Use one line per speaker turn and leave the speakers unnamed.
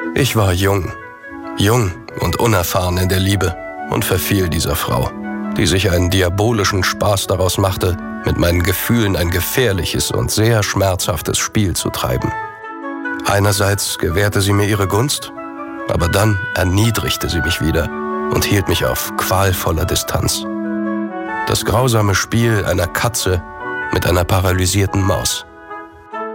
Ich war jung und unerfahren in der Liebe und verfiel dieser Frau, die sich einen diabolischen Spaß daraus machte, mit meinen Gefühlen ein gefährliches und sehr schmerzhaftes Spiel zu treiben. Einerseits gewährte sie mir ihre Gunst, aber dann erniedrigte sie mich wieder und hielt mich auf qualvoller Distanz. Das grausame Spiel einer Katze mit einer paralysierten Maus.